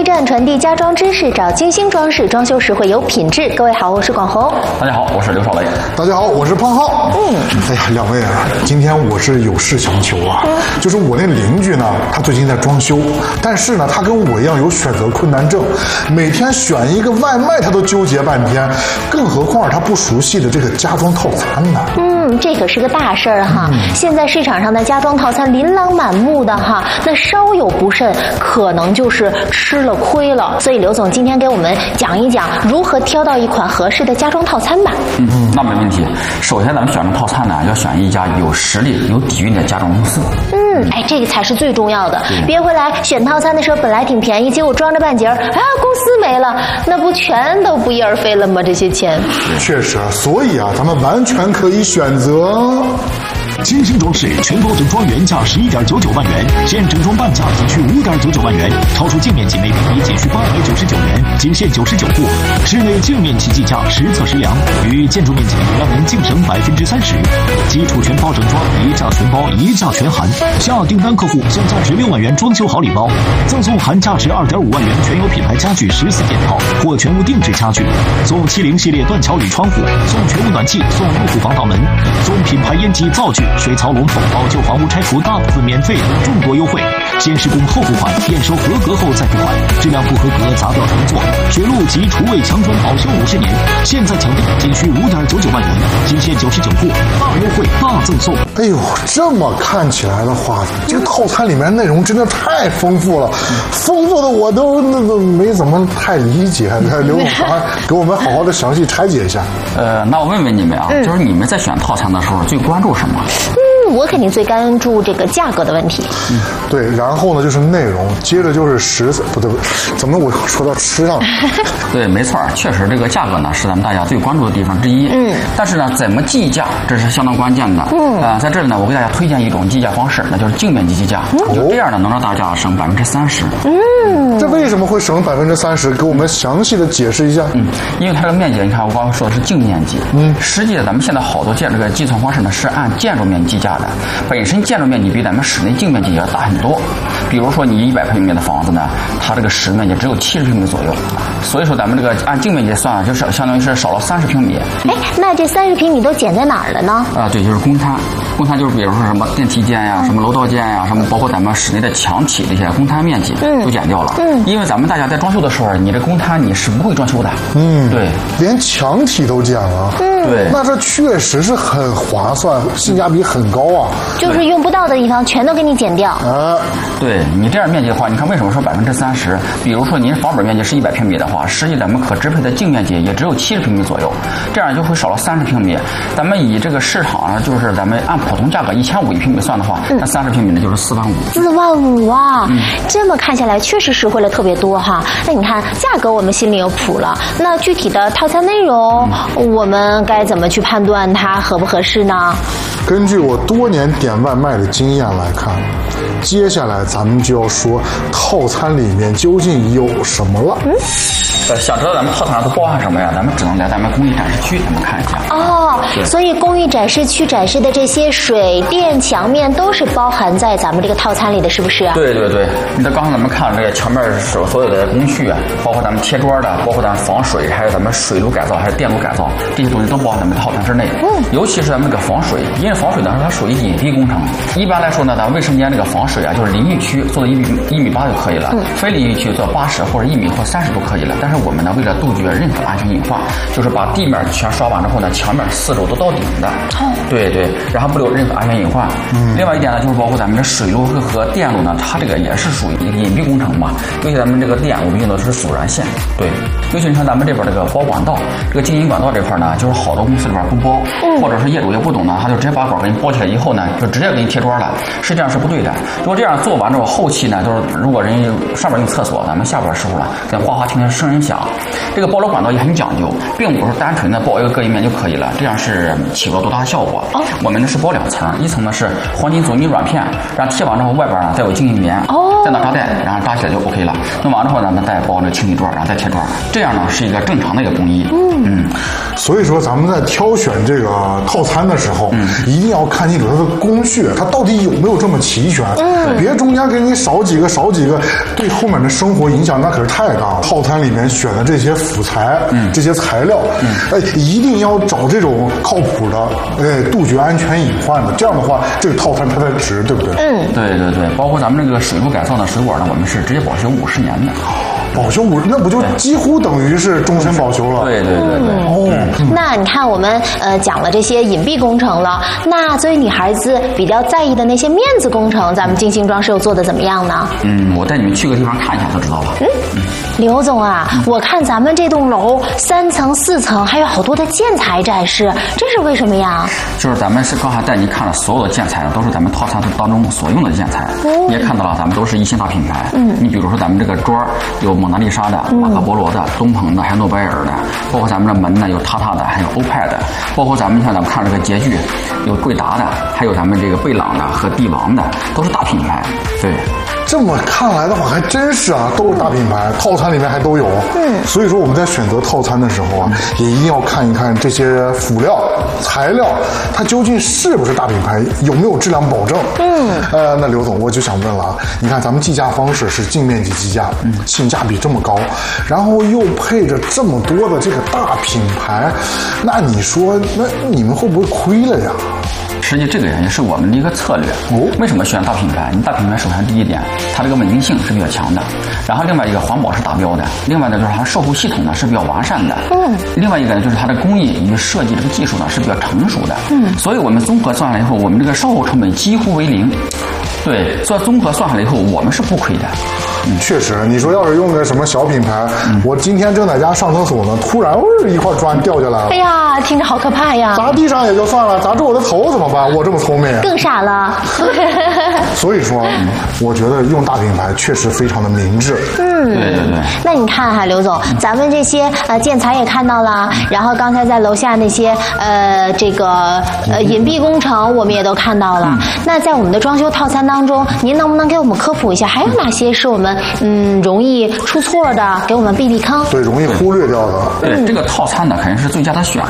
驿站，传递家装知识，找精心装饰，装修实惠有品质。各位好，我是广红。 大家好，我是刘少雷。 大家好，我是胖浩。哎呀，两位啊，今天我是有事相求啊，就是我那邻居呢，他最近在装修，但是呢，他跟我一样有选择困难症，每天选一个外卖他都纠结半天，更何况他不熟悉的这个家装套餐呢。 这可是个大事儿哈！现在市场上的家装套餐琳琅满目的哈，那稍有不慎，可能就是吃了亏了。所以刘总今天给我们讲一讲如何挑到一款合适的家装套餐吧。 那没问题。首先咱们选择套餐呢，要选一家有实力、有底蕴的家装公司。 这个才是最重要的。别回来选套餐的时候本来挺便宜，结果装着半截儿，公司没了，那不全都不翼而飞了吗？这些钱。 确实，所以啊，咱们完全可以选择。 精心装饰全包整装原价11.99万元，现整装半价仅需5.99万元，超出净面积每平米仅需899元，仅限99户。室内净面积计价实测实量，与建筑面积让您净省30%。基础全包整装，一价全包，一价全含。下订单客户享价值6万元装修好礼包，赠送含价值2.5万元全有品牌家具14件套或全屋定制家具，送70系列断桥铝窗户，送全屋暖气，送入户防盗门，送品牌烟机灶具、水槽龙头，老旧房屋拆除大部分免费等众多优惠。先施工后付款，验收合格后再付款，质量不合格砸掉重做。水路及厨卫墙砖保修50年，现在抢订仅需5.99万元，仅限99户，大优惠大赠送。 哎呦，这么看起来的话，这个套餐里面内容真的太丰富了，丰富的我都没怎么太理解。刘总给我们好好的详细拆解一下。 那我问问你们啊，就是你们在选套餐的时候最关注什么？ 我肯定最关注这个价格的问题。 对，然后呢就是内容，接着就是不对，怎么我说到吃上了？ 对，没错，确实这个价格呢是咱们大家最关注的地方之一。但是呢，怎么计价这是相当关键的。在这里呢，我给大家推荐一种计价方式，那就是净面积计价。就这样呢，能让大家省30%。 这为什么会省30%？给我们详细的解释一下。 因为它这个面积，你看我刚刚说的是净面积。实际咱们现在好多这个计算方式呢是按建筑面积计价的。本身建筑面积比咱们室内净面积也要大很多。比如说你100平米的房子呢，它这个实面积只有70平米左右，所以说咱们这个按净面积算，就是相当于是少了30平米。 那这30平米都减在哪儿了呢？ 对，就是公摊。公摊就是比如说什么电梯间呀、什么楼道间呀、什么包括咱们室内的墙体这些公摊面积都减掉了。因为咱们大家在装修的时候，你这公摊你是不会装修的。对， 连墙体都减了。 对， 那这确实是很划算，性价比很高啊。 就是用不到的地方全都给你减掉。 对，你这样面积的话，你看为什么说30%？比如说您房本面积是100平米的话，实际咱们可支配的净面积也只有70平米左右，这样就会少了30平米。咱们以这个市场上就是咱们按普通价格1500一平米算的话，那30平米呢就是4万5啊。 这么看下来确实实惠了特别多哈。那你看价格我们心里有谱了，那具体的套餐内容我们该怎么去判断它合不合适呢？ 根据我多年点外卖的经验来看，接下来咱们就要说套餐里面究竟有什么了。 想知道咱们套餐上都包含什么呀？咱们只能来咱们工艺展示区咱们看一下。 所以工艺展示区展示的这些水电墙面都是包含在咱们这个套餐里的，是不是？ 对。你看刚才咱们看这个墙面所有的工序啊，包括咱们贴砖的，包括咱们防水，还有咱们水路改造，还有电路改造，这些东西都包含咱们套餐之内。尤其是咱们这个防水，因为防水呢它属于隐蔽工程。一般来说呢，咱卫生间这个防水啊，就是淋浴区做到1.8米就可以了，非淋浴区做80或者1米或30都可以了。但是我们呢，为了杜绝任何安全隐患，就是把地面全刷完之后呢，墙面4周都到顶的。对，然后不留任何安全隐患。另外一点呢，就是包括咱们的水路和电路呢，它这个也是属于一个隐蔽工程嘛。尤其咱们这个电，我们用的是阻燃线。对，尤其你看咱们这边这个包管道，这个经营管道这块呢，就是好多公司里边不包，或者是业主也不懂呢，他就直接把管给你包起来以后呢，就直接给你贴砖了。实际上是不对的。如果这样做完之后，后期呢，就是如果人上边用厕所，咱们下边师傅了，跟哗哗听声音响。 响。这个包罗管道也很讲究，并不是单纯的包一个隔音棉就可以了，这样是起不了多大的效果。我们呢是包2层，一层呢是黄金阻尼软片，然后贴完之后外边呢再有静音棉，再拿扎带，然后扎起来就 OK 了。弄完之后呢，再包那个清理砖，然后再贴砖，这样呢是一个正常的一个工艺。 所以说咱们在挑选这个套餐的时候，一定要看清楚它的工序，它到底有没有这么齐全，别中间给你少几个，对后面的生活影响那可是太大了。套餐里面选的这些辅材，这些材料，一定要找这种靠谱的，杜绝安全隐患的，这样的话这个套餐它才值，对不对？ 对，包括咱们这个水路改造的水管呢，我们是直接保修50年的。 保修那不就几乎等于是终身保修了？ 对。 那你看我们讲了这些隐蔽工程了，那作为女孩子比较在意的那些面子工程，咱们金星装饰又做的怎么样呢？ 我带你们去个地方看一下就知道了。 刘总啊，我看咱们这栋楼3层4层还有好多的建材展示，这是为什么呀？ 就是咱们是刚才带你看了所有的建材都是咱们套餐当中所用的建材，你也看到了，咱们都是一线大品牌。你比如说咱们这个砖有蒙娜丽莎的、马可波罗的、东鹏的，还有诺贝尔的，包括咱们的门呢有塔塔的，还有欧派的，包括咱们像咱们看这个洁具有贵达的，还有咱们这个贝朗的和帝王的，都是大品牌。对。 这么看来的话，还真是啊，都是大品牌，套餐里面还都有。所以说我们在选择套餐的时候啊，也一定要看一看这些辅料、材料，它究竟是不是大品牌，有没有质量保证。那刘总，我就想问了啊，你看咱们计价方式是净面积计价，性价比这么高，然后又配着这么多的这个大品牌，那你说，那你们会不会亏了呀？ 实际这个也是我们的一个策略。为什么选大品牌？你大品牌首先第一点，它这个稳定性是比较强的，然后另外一个环保是达标的，另外呢就是它售后系统呢是比较完善的，另外一个呢就是它的工艺与设计这个技术呢是比较成熟的，所以我们综合算下来以后，我们这个售后成本几乎为0。对，所以综合算下来以后，我们是不亏的。 确实，你说要是用个什么小品牌，我今天正在家上厕所呢，突然一块砖掉下来了， 哎呀，听着好可怕呀！ 砸地上也就算了，砸住我的头怎么办？我这么聪明， 更傻了。 所以说，我觉得用大品牌确实非常的明智。 对。 那你看哈，刘总，咱们这些建材也看到了，然后刚才在楼下那些这个隐蔽工程我们也都看到了。那在我们的装修套餐当中，您能不能给我们科普一下，还有哪些是我们容易出错的，给我们避坑？ 对，容易忽略掉的。 对，这个套餐呢肯定是最佳的选